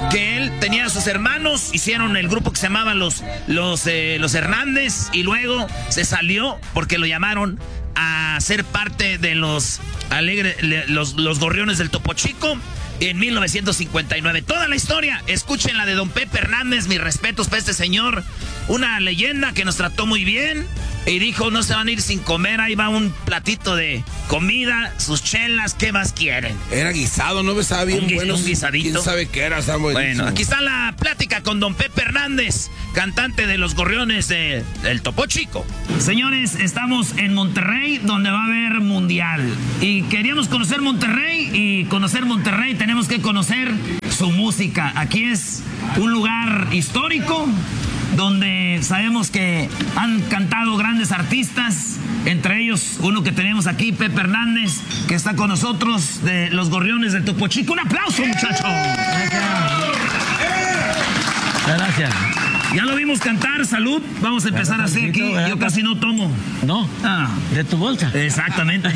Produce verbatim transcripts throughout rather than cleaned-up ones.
que él tenía a sus hermanos, hicieron el grupo que se llamaba Los, los, eh, los Hernández, y luego se salió porque lo llamaron a ser parte de los, alegre, los, los Gorriones del Topo Chico en mil novecientos cincuenta y nueve. Toda la historia, escuchen la de don Pepe Hernández, mis respetos para este señor, una leyenda que nos trató muy bien. Y dijo, no se van a ir sin comer, ahí va un platito de comida, sus chelas, ¿qué más quieren? Era guisado, ¿no? Estaba bien un, bueno. Un guisadito. ¿Quién sabe qué era? Está bueno, aquí está la plática con don Pepe Hernández, cantante de los Gorriones de, del Topo Chico. Señores, estamos en Monterrey, donde va a haber mundial. Y queríamos conocer Monterrey, y conocer Monterrey tenemos que conocer su música. Aquí es un lugar histórico, donde sabemos que han cantado grandes artistas, entre ellos uno que tenemos aquí, Pepe Hernández, que está con nosotros, de los Gorriones del Topo Chico. ¡Un aplauso, muchachos! Gracias. Ya lo vimos cantar, salud. Vamos a empezar así aquí. Yo casi no tomo. No, ah. de tu bolsa. Exactamente.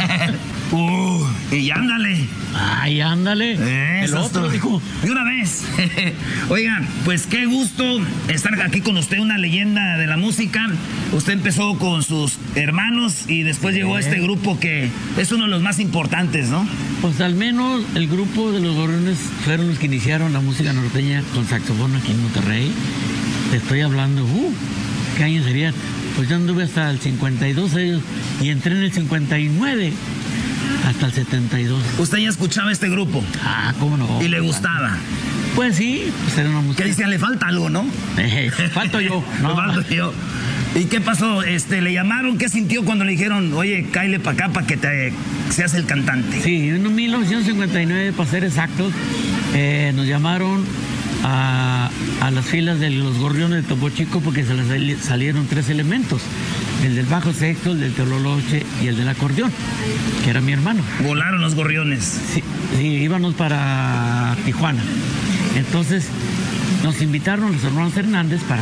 uh, y ándale. Ay, ándale. El otro, dijo. De una vez. Oigan, pues qué gusto estar aquí con usted, una leyenda de la música. Usted empezó con sus hermanos y después sí. llegó a este grupo que es uno de los más importantes, ¿no? Pues al menos el grupo de los Gorriones fueron los que iniciaron la música norteña con saxofón aquí en Monterrey. Te estoy hablando, uh, ¿qué año sería? Pues yo anduve hasta el cincuenta y dos años y entré en el cincuenta y nueve hasta el setenta y dos. ¿Usted ya escuchaba este grupo? Ah, ¿cómo no? ¿Y le gustaba? Pues sí, pues era una música. ¿Qué decían? ¿Le falta algo, no? Eh, falto yo. No, falto yo. ¿Y qué pasó? Este, ¿le llamaron? ¿Qué sintió cuando le dijeron, oye, cáele para acá para que te seas el cantante? Sí, en mil novecientos cincuenta y nueve, para ser exactos, eh, nos llamaron A, a las filas de los Gorriones del Topo Chico porque se les salieron tres elementos, el del bajo sexto, el del tololoche y el del acordeón, que era mi hermano. Volaron los Gorriones. Sí, sí, íbamos para Tijuana. Entonces nos invitaron los hermanos Hernández para,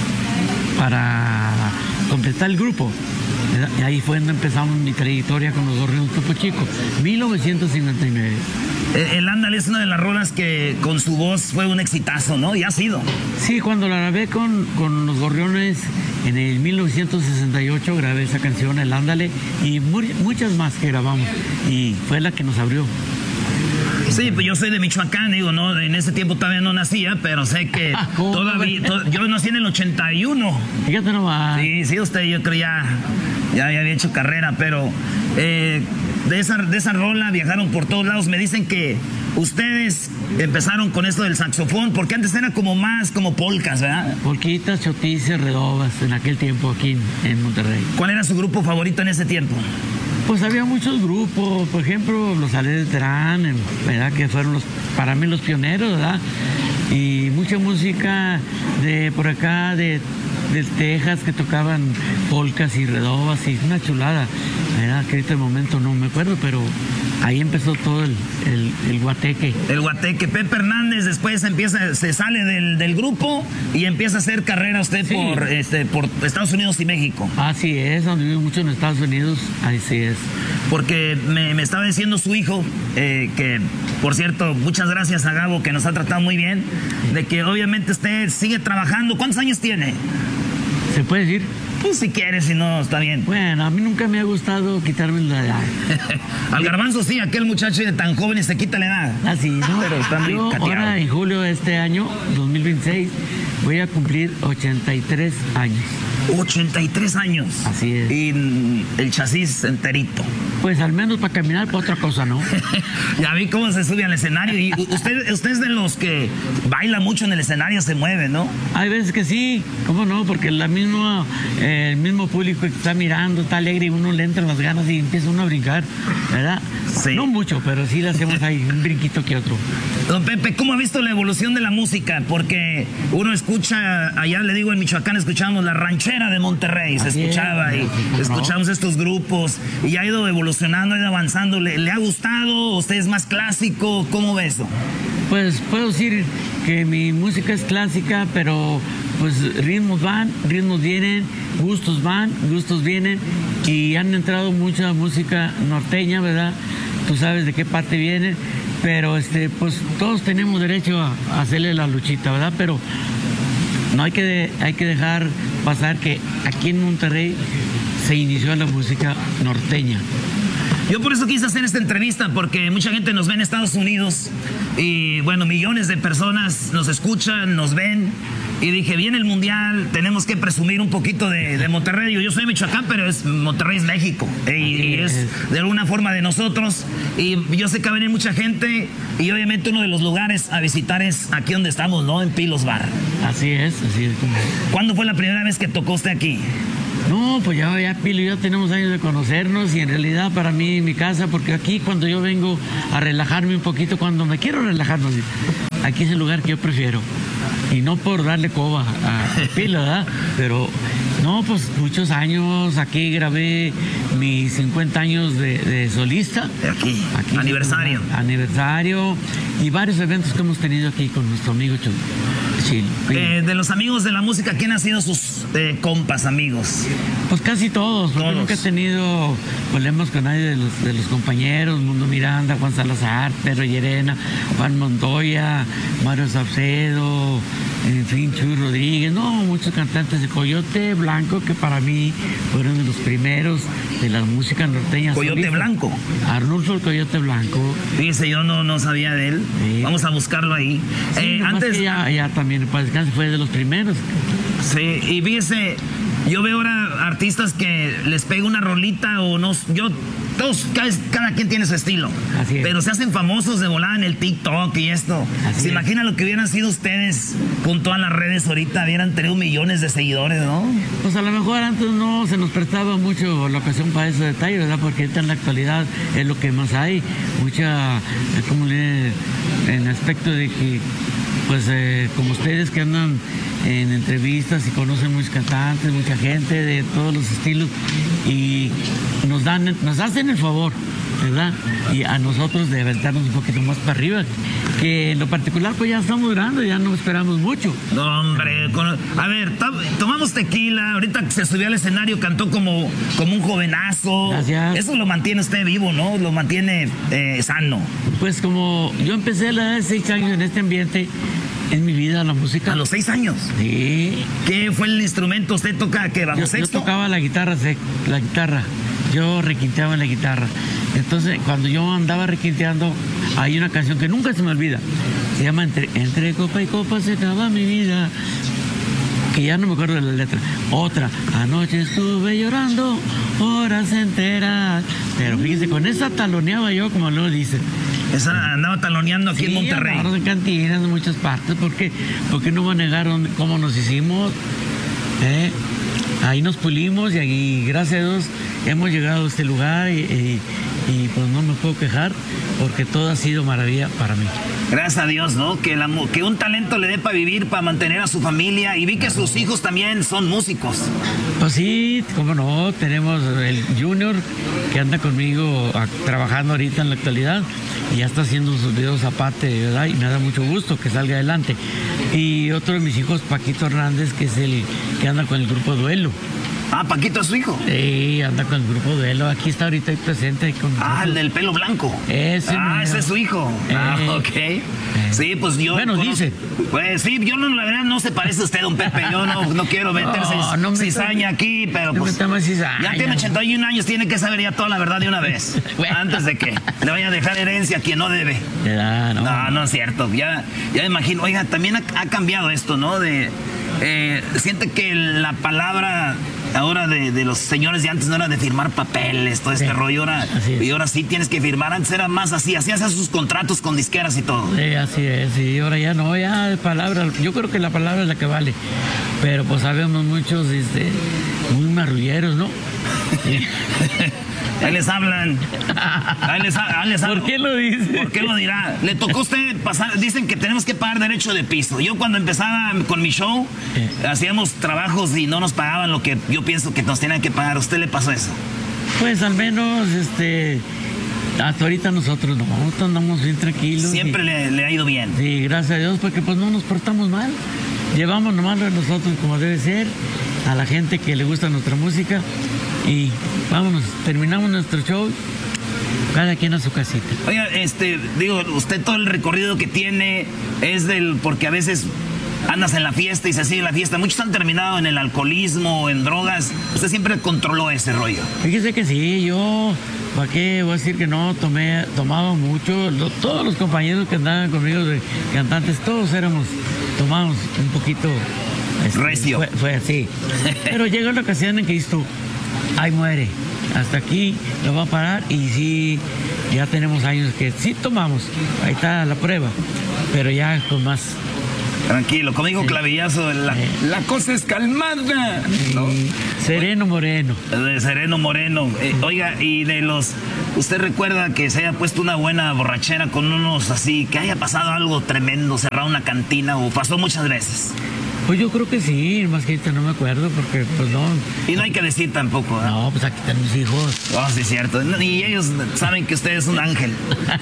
para completar el grupo. Y ahí fue donde empezamos mi trayectoria con los Gorriones del Topo Chico, mil novecientos cincuenta y nueve. El Ándale es una de las rolas que con su voz fue un exitazo, ¿no? Y ha sido. Sí, cuando la grabé con, con los Gorriones en el mil novecientos sesenta y ocho, grabé esa canción, El Ándale, y muy, muchas más que grabamos. Y fue la que nos abrió. Sí, pues yo soy de Michoacán, digo, no, en ese tiempo todavía no nacía, pero sé que todavía, to, yo nací en el ochenta y uno. Fíjate nomás. Sí, sí, usted yo creo ya, ya, ya había hecho carrera, pero eh, de, esa, de esa rola viajaron por todos lados. Me dicen que ustedes empezaron con esto del saxofón, porque antes era como más como polcas, ¿verdad? Polquitas, chotices, redobas, en aquel tiempo aquí en, en Monterrey. ¿Cuál era su grupo favorito en ese tiempo? Pues había muchos grupos, por ejemplo, los Aledes de Terán, ¿verdad? Que fueron los, para mí los pioneros, ¿verdad? Y mucha música de por acá, de, de Texas, que tocaban polcas y redobas, y una chulada, ¿verdad? Que ahorita el momento no me acuerdo, pero ahí empezó todo el, el, el guateque. El guateque. Pepe Hernández después empieza, se sale del, del grupo y empieza a hacer carrera usted sí. por, este, por Estados Unidos y México. Así es, donde vive mucho en Estados Unidos, así es. Porque me, me estaba diciendo su hijo, eh, que por cierto, muchas gracias a Gabo, que nos ha tratado muy bien, sí. de que obviamente usted sigue trabajando. ¿Cuántos años tiene? ¿Se puede decir? Pues si quieres, si no, está bien. Bueno, a mí nunca me ha gustado quitarme la edad. Al Garbanzo sí, aquel muchacho tan joven y se quita la edad. Ah, sí, ¿no? Pero está muy Yo cateado. Ahora en julio de este año, dos mil veintiséis, voy a cumplir ochenta y tres años. ochenta y tres años. Así es. Y el chasis enterito. Pues al menos para caminar, para otra cosa, ¿no? Ya vi cómo se sube al escenario. Y usted, usted es de los que baila mucho en el escenario, se mueve, ¿no? Hay veces que sí, ¿cómo no? Porque la misma, eh, el mismo público que está mirando está alegre y uno le entran las ganas y empieza uno a brincar, ¿verdad? Sí. No mucho, pero sí le hacemos ahí un brinquito que otro. Don Pepe, ¿cómo ha visto la evolución de la música? Porque uno escucha, allá le digo en Michoacán, escuchamos la ranchera de Monterrey, se Así escuchaba es. y escuchamos estos grupos y ha ido evolucionando, ha ido avanzando. ¿Le, le ha gustado? ¿Usted es más clásico? ¿Cómo ve eso? Pues puedo decir que mi música es clásica, pero pues ritmos van, ritmos vienen, gustos van, gustos vienen, y han entrado mucha música norteña, ¿verdad? Tú sabes de qué parte viene, pero este, pues todos tenemos derecho a, a hacerle la luchita, ¿verdad? Pero no hay que, de, hay que dejar pasar que aquí en Monterrey se inició la música norteña. Yo por eso quise hacer esta entrevista, porque mucha gente nos ve en Estados Unidos y, bueno, millones de personas nos escuchan, nos ven. Y dije, viene el Mundial, tenemos que presumir un poquito de, de Monterrey. Yo soy de Michoacán, pero es, Monterrey es México. Y, y es de alguna forma de nosotros. Y yo sé que va a venir mucha gente. Y obviamente uno de los lugares a visitar es aquí donde estamos, ¿no? En Pilos Bar. Así es, así es. ¿Cuándo fue la primera vez que tocó usted aquí? No, pues ya, ya Pilo y yo tenemos años de conocernos y en realidad para mí mi casa, porque aquí cuando yo vengo a relajarme un poquito, cuando me quiero relajarme, aquí es el lugar que yo prefiero. Y no por darle coba a Pilo, ¿verdad? Pero no, pues muchos años, aquí grabé mis cincuenta años de, de solista. Aquí, aquí aniversario. Aniversario y varios eventos que hemos tenido aquí con nuestro amigo Chil. Chil eh, de los amigos de la música, ¿quién han sido sus eh, compas, amigos? Pues casi todos, porque todos. Nunca he tenido problemas con nadie de los, de los compañeros, Mundo Miranda, Juan Salazar, Pedro Llerena, Juan Montoya, Mario Saucedo, en fin, Chuy Rodríguez, no, muchos cantantes de Coyote Blanco, que para mí fueron de los primeros de la música norteña. ¿Coyote solista. Blanco? Arnulfo el Coyote Blanco. Fíjese, yo no, no sabía de él. Sí. Vamos a buscarlo ahí. Sí, eh, antes que ya, ya también, para descanso, fue de los primeros. Sí, y fíjese, yo veo ahora artistas que les pega una rolita o no, yo, todos, cada, cada quien tiene su estilo. Así es. Pero se hacen famosos de volada en el TikTok y esto. Así ¿Se es. imagina lo que hubieran sido ustedes con todas las redes ahorita? Hubieran tenido millones de seguidores, ¿no? Pues a lo mejor antes no se nos prestaba mucho la ocasión para esos detalles, ¿verdad? Porque ahorita en la actualidad es lo que más hay. Mucha, como le, en aspecto de que, pues eh, como ustedes que andan en entrevistas y conocen muchos cantantes, mucha gente de todos los estilos y nos dan, nos hacen el favor, ¿verdad? Y a nosotros de aventarnos un poquito más para arriba, que en lo particular pues ya estamos grandes, ya no esperamos mucho. No, hombre, con, a ver, tomamos tequila, ahorita se subió al escenario, cantó como, como un jovenazo. Gracias. Eso lo mantiene usted vivo, ¿no? Lo mantiene eh, sano. Pues como yo empecé a la edad de seis años en este ambiente, en mi vida la música. ¿A los seis años? Sí. ¿Qué fue el instrumento? ¿Usted toca qué? ¿Bajo yo, sexto? Yo tocaba la guitarra, la guitarra. Yo requinteaba en la guitarra. Entonces, cuando yo andaba requinteando, hay una canción que nunca se me olvida. Se llama Entre, Entre copa y copa se acaba mi vida. Que ya no me acuerdo de la letra. Otra, anoche estuve llorando horas enteras. Pero fíjese, con esa taloneaba yo, como luego dicen. Esa andaba taloneando aquí sí, en Monterrey. En cantinas, en muchas partes, porque, porque no me negaron cómo nos hicimos. ¿Eh? Ahí nos pulimos y, y gracias a Dios hemos llegado a este lugar y, y, y pues no me puedo quejar porque todo ha sido maravilla para mí. Gracias a Dios, ¿no? Que, la, que un talento le dé para vivir, para mantener a su familia. Y vi que sus hijos también son músicos. Pues sí, cómo no. Tenemos el Junior que anda conmigo a, trabajando ahorita en la actualidad y ya está haciendo sus videos aparte, ¿verdad? Y me da mucho gusto que salga adelante. Y otro de mis hijos, Paquito Hernández, que es el que anda con el grupo Duelo. Ah, Paquito es su hijo. Sí, anda con el grupo Duelo. Aquí está ahorita ahí presente. Ahí con ah, el del pelo blanco. Ese. Ah, ese es su hijo. Eh, ah, ok. Eh. Sí, pues yo. Bueno, conozco, dice. Pues sí, yo no, la verdad no se parece a usted, don Pepe. Yo no, no quiero meterse no, no cizaña me aquí, pero pues. No cizaña. Ya tiene ochenta y un años, tiene que saber ya toda la verdad de una vez. Bueno. Antes de que le vaya a dejar herencia a quien no debe. Ya, no. no, no es cierto. Ya, ya me imagino. Oiga, también ha, ha cambiado esto, ¿no? De. Eh, siente que la palabra ahora de, de los señores de antes no era de firmar papeles, todo este sí, rollo, ahora, y ahora sí tienes que firmar, antes era más así, hacías sus contratos con disqueras y todo. Sí, así es, y ahora ya no, ya de palabra, yo creo que la palabra es la que vale, pero pues sabemos muchos este, muy marrulleros, ¿no? Ahí les hablan. Ahí les, ahí les hablan. ¿Por qué lo dice? ¿Por qué lo dirá? Le tocó a usted pasar, dicen que tenemos que pagar derecho de piso. Yo cuando empezaba con mi show, eh. hacíamos trabajos y no nos pagaban lo que yo pienso que nos tenían que pagar. ¿A usted le pasó eso? Pues al menos, este... hasta ahorita nosotros no, nosotros andamos bien tranquilos. Siempre y, le, le ha ido bien. Sí, gracias a Dios, porque pues no nos portamos mal. Llevamos nomás lo de nosotros como debe ser, a la gente que le gusta nuestra música y vámonos, terminamos nuestro show cada quien a su casita. Oiga, este, digo, usted todo el recorrido que tiene es del, porque a veces andas en la fiesta y se sigue la fiesta. Muchos han terminado en el alcoholismo, en drogas. Usted siempre controló ese rollo. Fíjese que sí, yo, ¿para qué voy a decir que no? Tomé, tomaba mucho. Lo, todos los compañeros que andaban conmigo de cantantes, todos éramos, tomábamos un poquito. Este, Recio. Fue, fue así. Pero llegó la ocasión en que esto, ahí muere. Hasta aquí lo va a parar y sí, ya tenemos años que sí tomamos. Ahí está la prueba. Pero ya con más. Tranquilo, conmigo sí. Clavillazo. La, Sí. La cosa es calmada. ¿no? Sereno Moreno. de Sereno Moreno. Eh, oiga, y de los... ¿Usted recuerda que se haya puesto una buena borrachera con unos así, que haya pasado algo tremendo, cerrado una cantina o pasó muchas veces? Pues yo creo que sí, más que ahorita no me acuerdo porque pues no. Y no hay que decir tampoco, ¿eh? No, pues aquí están mis hijos. Oh, sí, es cierto. Y ellos saben que usted es un ángel.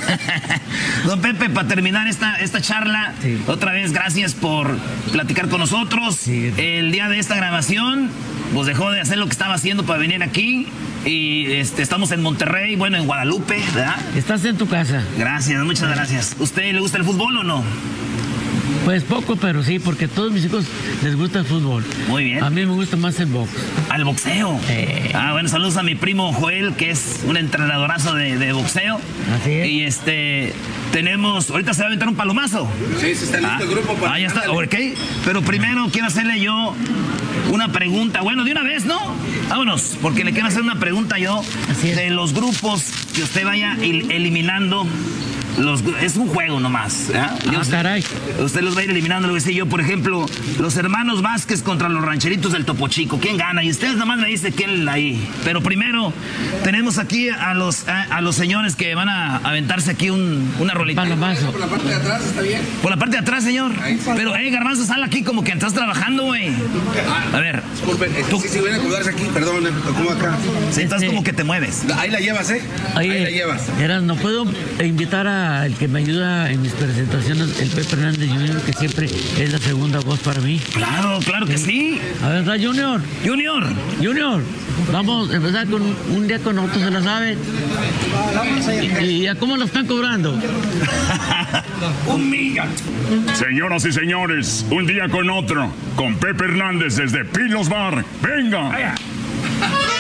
Don Pepe, para terminar esta, esta charla, Sí. otra vez gracias por platicar con nosotros. Sí. El día de esta grabación, pues dejó de hacer lo que estaba haciendo para venir aquí. Y este, estamos en Monterrey, bueno, en Guadalupe, ¿verdad? Estás en tu casa. Gracias, muchas gracias. ¿Usted le gusta el fútbol o no? Pues poco, pero sí, porque a todos mis hijos les gusta el fútbol. Muy bien. A mí me gusta más el box. Al boxeo. Eh. Ah, bueno, saludos a mi primo Joel, que es un entrenadorazo de, de boxeo. Así es. Y este, tenemos, ahorita se va a aventar un palomazo. Sí, sí está listo Ah, el grupo para... ah, ya está, ándale. ok. Pero primero quiero hacerle yo una pregunta. Bueno, de una vez, ¿no? Vámonos, porque le quiero hacer una pregunta yo Así es. de los grupos que usted vaya el- eliminando. Los, es un juego nomás. ¿eh? Yo Ah, sé- caray. Usted los va a ir eliminando. Le voy a decir yo, por ejemplo, los hermanos Vázquez contra los rancheritos del Topo Chico. ¿Quién gana? Y ustedes nada más me dicen quién ahí. Pero primero, tenemos aquí a los, a, a los señores que van a aventarse aquí un, una rolita. Palomazo. Por la parte de atrás está bien. Por la parte de atrás, señor. Ahí sí. Pero, eh, Garbanzo, sal aquí como que estás trabajando, güey. A ver, Disculpen, este, Tú- sí, sí, ven a acomodarse aquí, perdón, me tocó acá. sí, estás Este- como que te mueves. Ahí la llevas, ¿eh? Ahí la llevas. Eras, no puedo invitar al que me ayuda en mis presentaciones, el Pepe Hernández junior, que siempre es la segunda voz para mí. Claro, claro que sí. A ver, ¿verdad, Junior? Junior. Junior, vamos a empezar con un día con otro, se la sabe. ¿Y, y a cómo lo están cobrando? Un millón. Señoras y señores, un día con otro, con Pepe Hernández desde Pilos Bar. ¡Venga!